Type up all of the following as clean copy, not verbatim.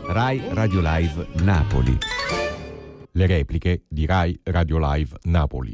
Rai Radio Live Napoli. Le repliche di Rai Radio Live Napoli.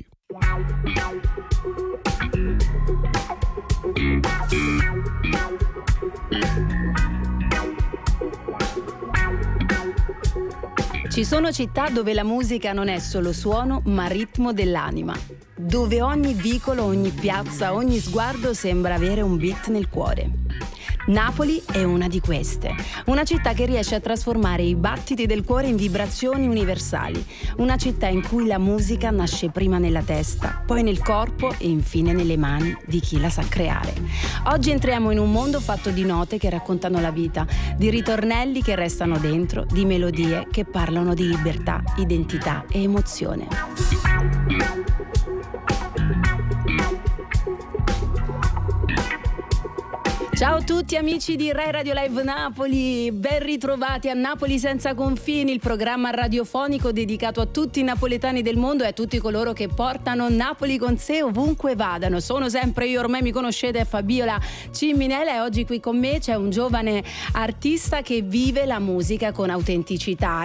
Ci sono città dove la musica non è solo suono, ma ritmo dell'anima. Dove ogni vicolo, ogni piazza, ogni sguardo sembra avere un beat nel cuore. Napoli è una di queste, una città che riesce a trasformare i battiti del cuore in vibrazioni universali, una città in cui la musica nasce prima nella testa, poi nel corpo e infine nelle mani di chi la sa creare. Oggi entriamo in un mondo fatto di note che raccontano la vita, di ritornelli che restano dentro, di melodie che parlano di libertà, identità e emozione. Ciao a tutti amici di Rai Radio Live Napoli, ben ritrovati a Napoli senza confini, il programma radiofonico dedicato a tutti i napoletani del mondo e a tutti coloro che portano Napoli con sé ovunque vadano. Sono sempre io, ormai mi conoscete, Fabiola Ciminella, e oggi qui con me c'è un giovane artista che vive la musica con autenticità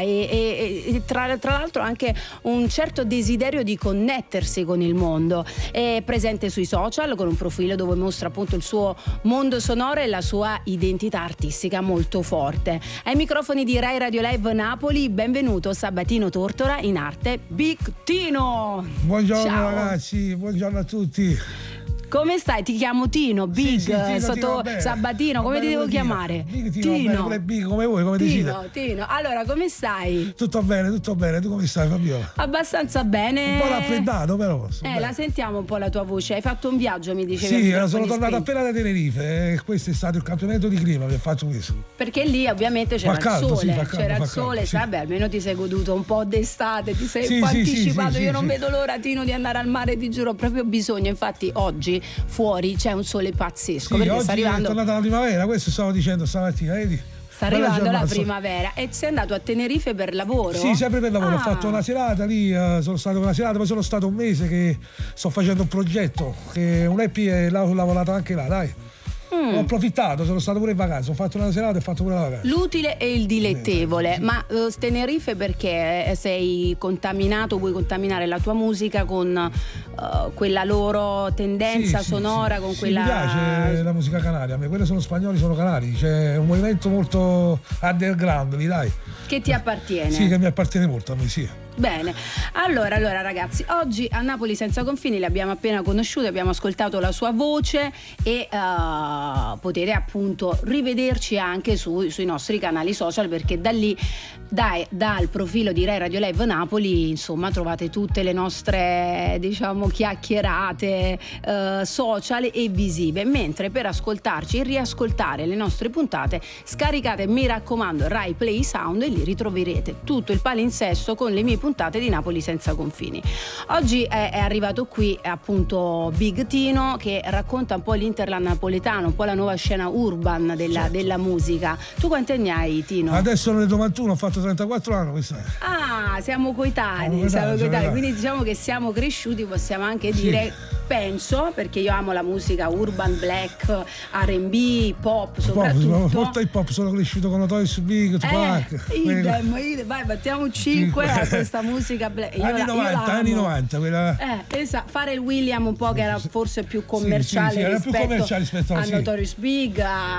e tra l'altro anche un certo desiderio di connettersi con il mondo. È presente sui social con un profilo dove mostra appunto il suo mondo sonoro e la sua identità artistica molto forte. Ai microfoni di Rai Radio Live Napoli, benvenuto Sabatino Tortora, in arte Big Tino. Buongiorno. Ciao. Ragazzi, buongiorno a tutti. Come stai? Ti chiamo Tino, Big, sì, Tino, sotto Tino, Sabatino, come ti devo chiamare? Big Tino. Big, come voi, come Tino. Allora, come stai? Tutto bene, tu come stai, Fabiola? Abbastanza bene. Un po' raffreddato però. La sentiamo un po' la tua voce. Hai fatto un viaggio, mi dicevi? Sì, sono tornato appena da Tenerife e questo è stato il cambiamento di clima che faccio questo. Perché lì ovviamente c'era caldo, il sole, sì, c'era il sole, sì. Vabbè, almeno ti sei goduto un po' d'estate, ti sei un po' anticipato. Io non vedo l'ora, Tino, di andare al mare, ti giuro, ho proprio bisogno. Infatti oggi fuori c'è un sole pazzesco, perché oggi sta arrivando... è tornata la primavera, questo stavo dicendo stamattina, vedi? Sta arrivando la primavera. E sei andato a Tenerife per lavoro? Sì, sempre per lavoro. Ho fatto una serata lì, sono stato una serata, poi sono stato un mese che sto facendo un progetto, che un EP e ho lavorato anche là, dai. Ho approfittato, sono stato pure in vacanza, ho fatto una serata e ho fatto pure la vacanza. L'utile e il dilettevole. Sì. Ma Tenerife perché sei contaminato, vuoi contaminare la tua musica con quella loro tendenza sonora, con quella... Mi piace la musica canaria, a me quelli sono spagnoli, sono canari, c'è un movimento molto underground lì, dai. Che ti appartiene? Sì, che mi appartiene molto a me, sì. Bene, allora ragazzi, oggi a Napoli senza confini l'abbiamo appena conosciuto, abbiamo ascoltato la sua voce e potete appunto rivederci anche sui nostri canali social, perché da lì, dal profilo di Rai Radio Live Napoli, insomma, trovate tutte le nostre, diciamo, chiacchierate social e visive, mentre per ascoltarci e riascoltare le nostre puntate scaricate, mi raccomando, Rai Play Sound, e lì ritroverete tutto il palinsesto con le mie puntate di Napoli senza confini. Oggi è arrivato qui appunto Big Tino, che racconta un po' l'interland napoletano, un po' la nuova scena urban della musica. Tu quanti anni hai, Tino? Adesso nel 91 ho fatto 34 anni quest'anno. Siamo coetanei, quindi diciamo che siamo cresciuti, possiamo anche dire, penso, perché io amo la musica urban, black, R&B, hip hop soprattutto. Molto hip hop, sono cresciuto con Notorious Big, Tupac. Idem, vai, battiamo 5 a questa musica black. Anni 90 quella... esatto, fare il William un po' che era forse più commerciale, rispetto a Notorious Big,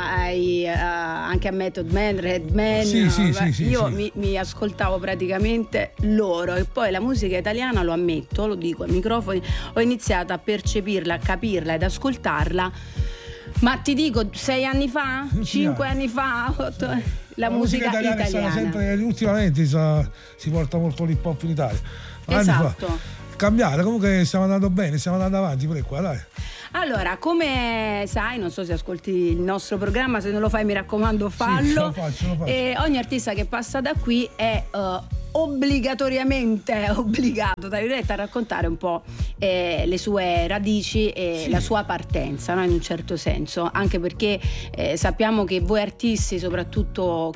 anche a Method Man, Redman. Io mi ascoltavo praticamente loro, e poi la musica italiana, lo ammetto, lo dico ai microfoni, ho iniziato a percepirla, a capirla ed ascoltarla, ma ti dico 6 anni fa, 5 anni fa, 8, la musica italiana. Sempre, ultimamente si porta molto l'hip hop in Italia. Esatto. Cambiare, comunque stiamo andando bene, stiamo andando avanti pure qua, dai. Allora, come sai, non so se ascolti il nostro programma, se non lo fai mi raccomando fallo. Sì, lo faccio. E ogni artista che passa da qui è obbligatoriamente obbligato tra virgolette a raccontare un po' le sue radici e la sua partenza, no? In un certo senso, anche perché sappiamo che voi artisti, soprattutto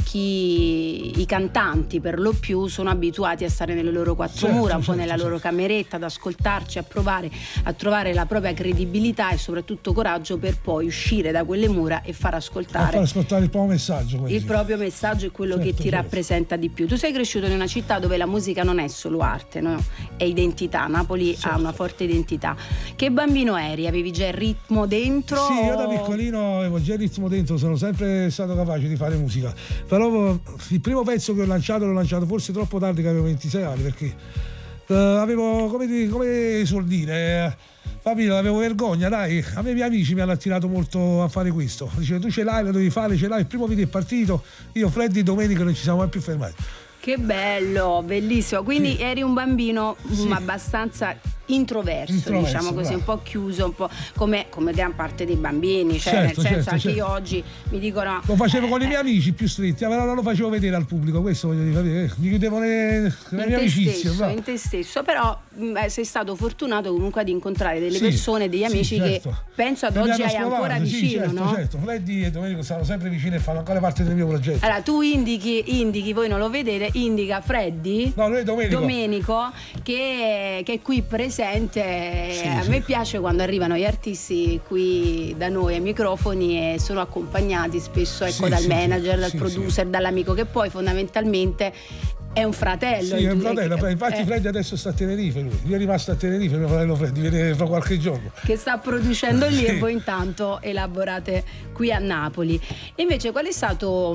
i cantanti per lo più, sono abituati a stare nelle loro quattro mura, un po' nella loro cameretta, ad ascoltarci, a provare a trovare la propria credibilità e soprattutto coraggio per poi uscire da quelle mura e far ascoltare il proprio messaggio. Il proprio messaggio è quello che ti rappresenta di più. Tu sei cresciuto in una città dove la musica non è solo arte, no? È identità. Napoli ha una forte identità. Che bambino eri? Avevi già il ritmo dentro? Sì, io da piccolino avevo già il ritmo dentro, sono sempre stato capace di fare musica. Però il primo pezzo che l'ho lanciato forse troppo tardi, che avevo 26 anni, perché avevo, come suol dire, capito, avevo vergogna, dai. A me i miei amici mi hanno attirato molto a fare questo. Dice, tu ce l'hai, lo devi fare, ce l'hai. Il primo video è partito, io, Freddy e Domenico non ci siamo mai più fermati. Che bello, bellissimo. Quindi eri un bambino abbastanza introverso, diciamo così, bravo. Un po' chiuso, un po' come gran parte dei bambini, cioè nel senso anche io oggi mi dicono lo facevo con i miei amici più stretti, però non lo facevo vedere al pubblico, questo voglio dire, mi chiudevo le mie amicizie in te stesso, però sei stato fortunato comunque ad incontrare delle persone, degli amici che penso ad oggi hai ancora vicino, no? Certo, Freddy e Domenico stanno sempre vicini e fanno ancora parte del mio progetto. Allora tu indichi, voi non lo vedete, indica Freddy, no, lui è Domenico che è qui presente. A me piace quando arrivano gli artisti qui da noi ai microfoni e sono accompagnati spesso dal manager, dal producer, dall'amico, che poi fondamentalmente è un fratello. Sì, è un fratello. Infatti Freddy adesso sta a Tenerife, lui è rimasto a Tenerife, mio fratello Freddy, viene fra qualche giorno. Che sta producendo lì e voi intanto elaborate qui a Napoli. E invece qual è stato,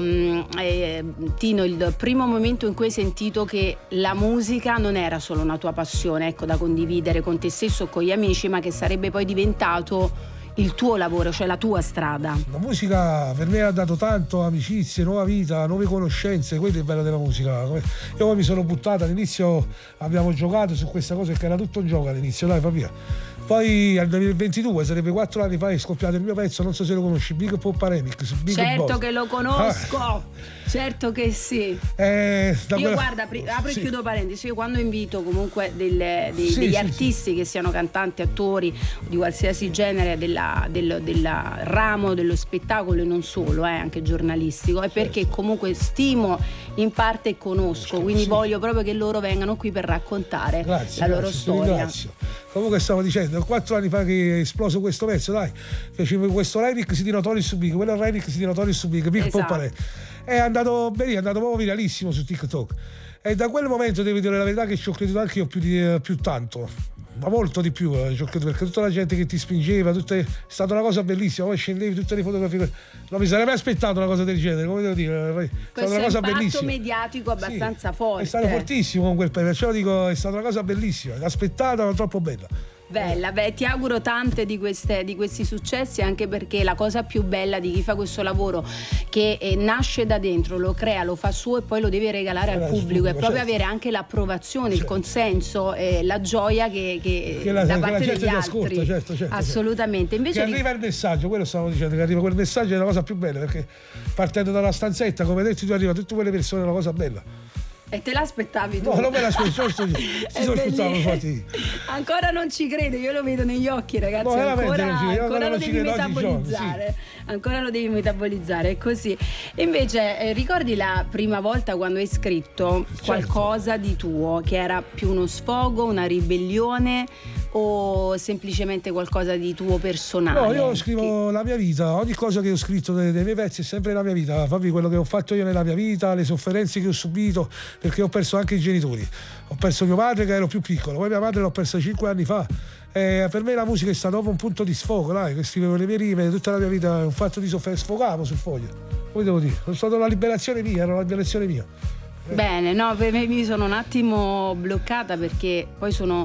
Tino, il primo momento in cui hai sentito che la musica non era solo una tua passione, ecco, da condividere con te stesso o con gli amici, ma che sarebbe poi diventato il tuo lavoro, cioè la tua strada? La musica per me ha dato tanto, amicizie, nuova vita, nuove conoscenze, quello è il bello della musica. Io poi mi sono buttato, all'inizio abbiamo giocato su questa cosa che era tutto un gioco all'inizio, dai, fa via. Poi al 2022, sarebbe 4 anni fa, è scoppiato il mio pezzo, non so se lo conosci, Big Pop Remix. Certo che lo conosco, certo che sì. Io guarda, apro e chiudo parentesi, io quando invito comunque degli artisti che siano cantanti, attori di qualsiasi genere del ramo dello spettacolo e non solo, anche giornalistico, è perché comunque stimo in parte e conosco, quindi voglio proprio che loro vengano qui per raccontare la loro storia. Comunque stavo dicendo, 4 anni fa che è esploso questo pezzo, dai, facevo questo remix di Notorious Big, quello remix di Notorious Big Pop Remix. È andato bene, è andato proprio viralissimo su TikTok. E da quel momento devo dire la verità che ci ho creduto anche io più tanto, ma molto di più, ci ho creduto, perché tutta la gente che ti spingeva, è stata una cosa bellissima, poi scendevi tutte le fotografie, non mi sarei mai aspettato una cosa del genere, come devo dire, è stata una cosa bellissima. Questo mediatico abbastanza forte. È stato fortissimo con quel periodo, perciò dico, è stata una cosa bellissima, l'aspettata, ma troppo bella. Bella, ti auguro tante di questi successi, anche perché la cosa più bella di chi fa questo lavoro, che nasce da dentro, lo crea, lo fa suo e poi lo deve regalare al pubblico, è proprio avere anche l'approvazione, il consenso, la gioia che da parte degli altri. Certo. Assolutamente. Invece che arriva il messaggio, quello stavo dicendo, che arriva quel messaggio è la cosa più bella, perché partendo dalla stanzetta, come detto, tu arriva a tutte quelle persone, è una cosa bella. E te l'aspettavi tu? No, non me l'aspettavo, infatti. Ancora non ci credo, io lo vedo negli occhi, ragazzi. No, ancora lo devi metabolizzare. Ancora lo devi metabolizzare, è così. E invece ricordi la prima volta quando hai scritto qualcosa di tuo, che era più uno sfogo, una ribellione o semplicemente qualcosa di tuo personale? No, io scrivo la mia vita, ogni cosa che ho scritto dei miei pezzi è sempre la mia vita, Fabi, quello che ho fatto io nella mia vita, le sofferenze che ho subito, perché ho perso anche i genitori, ho perso mio padre che ero più piccolo, poi mia madre l'ho persa 5 anni fa. Per me la musica è stata proprio un punto di sfogo, dai, che scrivevo le mie rime, tutta la mia vita è un fatto di sofferenza, sfogavo sul foglio, come devo dire, è stata una liberazione mia, era una liberazione mia. Bene, no, per me mi sono un attimo bloccata perché poi sono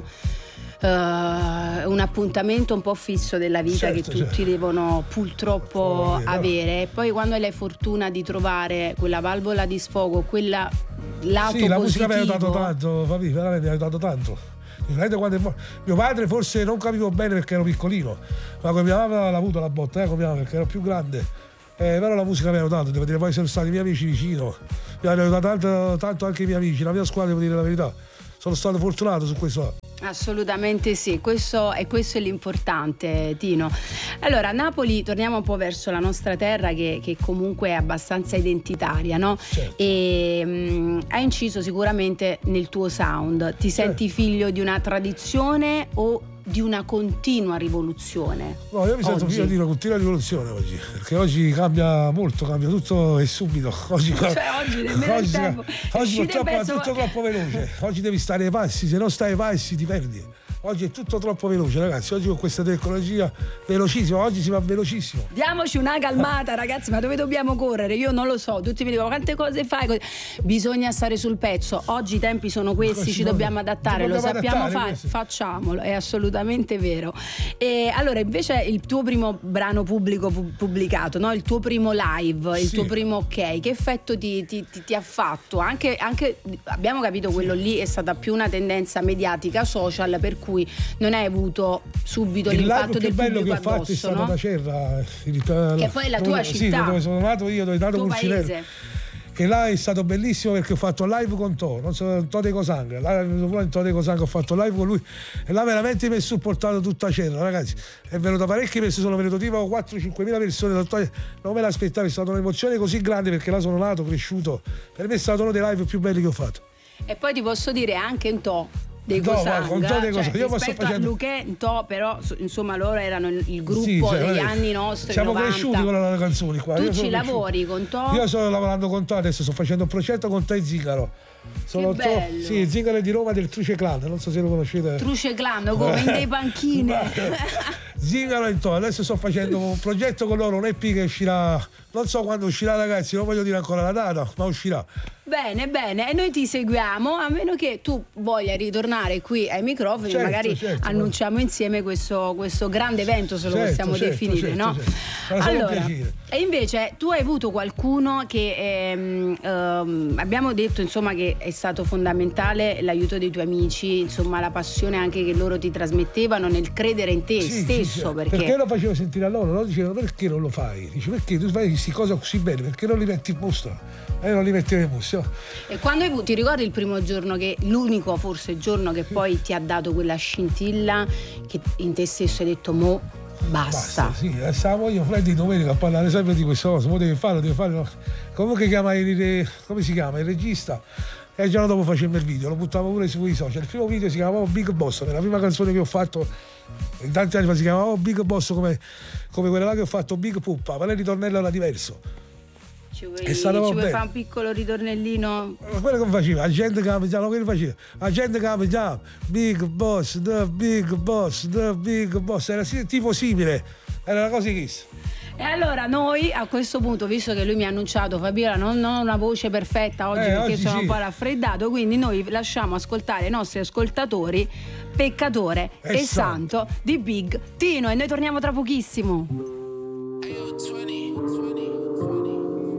un appuntamento un po' fisso della vita, che tutti devono purtroppo avere. E poi quando hai la fortuna di trovare quella valvola di sfogo, quella lato positivo. La musica mi ha aiutato tanto, Fabi, veramente mi ha aiutato tanto. Quando mio padre forse non capivo bene perché ero piccolino, ma con mia mamma l'ho avuto la botta, con mia mamma, perché ero più grande. Però la musica mi ha aiutato, devo dire, poi sono stati i miei amici vicino, mi hanno aiutato tanto anche i miei amici, la mia squadra, devo dire la verità. Sono stato fortunato su questo. Assolutamente sì, questo è l'importante, Tino. Allora, a Napoli torniamo un po' verso la nostra terra che comunque è abbastanza identitaria, no? Certo. E ha inciso sicuramente nel tuo sound. Ti senti figlio di una tradizione o di una continua rivoluzione? No, io mi sento figlio di una continua rivoluzione oggi, perché oggi cambia molto, cambia tutto e subito. Oggi nemmeno il tempo. Oggi purtroppo è tutto troppo veloce. Oggi devi stare ai passi, se non stai ai passi ti perdi. Oggi è tutto troppo veloce, ragazzi. Oggi con questa tecnologia velocissima, oggi si va velocissimo. Diamoci una calmata, ragazzi, ma dove dobbiamo correre? Io non lo so. Tutti mi dicono quante cose fai. Bisogna stare sul pezzo. Oggi i tempi sono questi, ci dobbiamo adattare, lo sappiamo fare, facciamolo, è assolutamente vero. E allora, invece, il tuo primo brano pubblicato, no? Il tuo primo live, il tuo primo ok, che effetto ti ha fatto? Anche abbiamo capito, quello lì è stata più una tendenza mediatica, social, per cui non hai avuto subito l'impatto del pubblico addosso. Il bello che ho fatto è stato Macerra, che poi è la tua città, dove sono nato io, dove è nato Pulcinella, che là è stato bellissimo perché ho fatto live con To De Cosangra, là in To De Cosangra ho fatto live con lui e là veramente mi è supportato tutta Cerra, ragazzi, è venuto parecchie persone, sono venuto tipo 4-5 mila persone, non me l'aspettavo, è stata un'emozione così grande perché là sono nato, cresciuto, per me è stato uno dei live più belli che ho fatto. E poi ti posso dire anche in To De Cosangra, io posso a Luché, però insomma loro erano il gruppo degli anni nostri. Siamo 90. cresciuti con le canzoni qua. Tu ci lavori con To? Io sto lavorando con To, adesso sto facendo un progetto con To e Zingaro. Sono bello. Sì, Zingaro è di Roma, del Truce Clan, non so se lo conoscete. Truce Clan, come in dei panchine. Zingaro e To, adesso sto facendo un progetto con loro, un EP che uscirà, non so quando uscirà, ragazzi, non voglio dire ancora la data, ma uscirà. Bene, e noi ti seguiamo, a meno che tu voglia ritornare qui ai microfoni, magari annunciamo insieme questo grande evento, se lo possiamo definire, no? Allora, e invece tu hai avuto qualcuno che abbiamo detto, insomma, che è stato fondamentale l'aiuto dei tuoi amici, insomma, la passione anche che loro ti trasmettevano nel credere in te stesso, perché lo facevo sentire a loro dicevano perché non lo fai? Dici, perché tu fai queste cose così belle, perché non li metti in mostra? Non li mettevo in mostra. E quando ti ricordi il primo giorno, l'unico forse giorno che poi ti ha dato quella scintilla che in te stesso hai detto mo basta? Sì, stavamo io Freddy domenica a parlare sempre di questa cosa, mo devi farlo, no? Comunque come si chiama? Il regista. E il giorno dopo facemmo il video, lo buttavo pure sui social. Il primo video si chiamava Big Boss, la prima canzone che ho fatto in tanti anni fa si chiamava Big Boss, come quella là che ho fatto Big Puppa, ma il ritornello era diverso. Ci vuoi fare un piccolo ritornellino? Quello che faceva, la gente che faceva, Big Boss, the Big Boss, the Big Boss, era tipo simile, era una cosa che. E allora noi a questo punto, visto che lui mi ha annunciato, Fabiola, non ho una voce perfetta oggi perché oggi sono un po' raffreddato, quindi noi lasciamo ascoltare ai nostri ascoltatori Peccatore e Santo di Big Tino e noi torniamo tra pochissimo.